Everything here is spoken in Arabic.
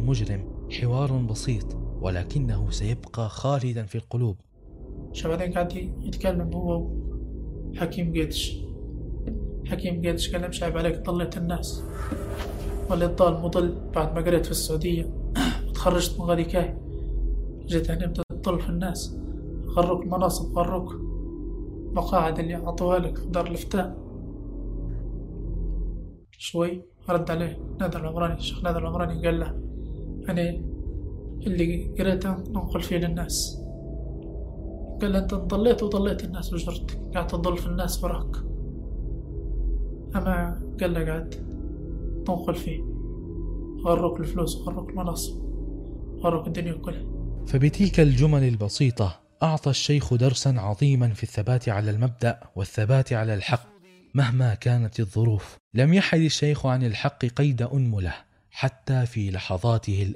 المجرم حوار بسيط ولكنه سيبقى خالدا في القلوب. بعدين قاعد يتكلم هو حكيم قيدش. حكيم قيدش قال مش عيب عليك ضليت الناس، وليت ضال مضل بعد ما قريت في السعودية وتخرجت من غادي كاي، جيت هنا بدأت تضل في الناس، غروك المناصب، غروك مقاعد اللي عطوها لك في دار الإفتاء. شوي رد عليه نادر العمراني، الشيخ نادر العمراني قال له أنا اللي قريته ننقل فيه للناس. قال له أنت ضليت وضليت الناس وجرت قاعد تضل في الناس وراك، أما قال له قاعد تنقل فيه، غروك الفلوس وغروك المناصب وغروك الدنيا كلها. فبتلك الجمل البسيطة أعطى الشيخ درسا عظيما في الثبات على المبدأ والثبات على الحق مهما كانت الظروف. لم يحد الشيخ عن الحق قيد أنملة حتى في لحظاته